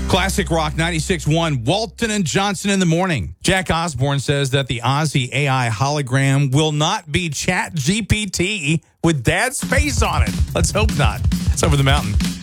Classic Rock 96.1, Walton and Johnson in the morning. Jack Osborne says that the Ozzy AI hologram will not be Chat GPT with Dad's face on it. Let's hope not. It's over the mountain.